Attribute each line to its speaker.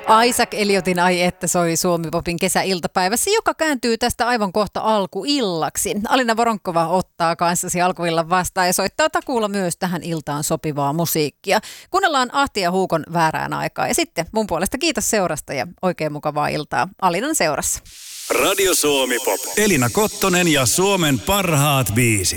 Speaker 1: Isaac Elliotin Ai että soi Suomi-popin kesäiltapäivässä, joka kääntyy tästä aivan kohta alkuillaksi. Alina Voronkova ottaa kanssasi alkuillan vastaan ja soittaa takuulla myös tähän iltaan sopivaa musiikkia. Kuunnellaan Ahti ja Huukon Väärään aikaa. Ja sitten mun puolesta kiitos seurasta ja oikein mukavaa iltaa Alinan seurassa.
Speaker 2: Radio Suomi Pop. Elina Kottonen ja Suomen parhaat biisit.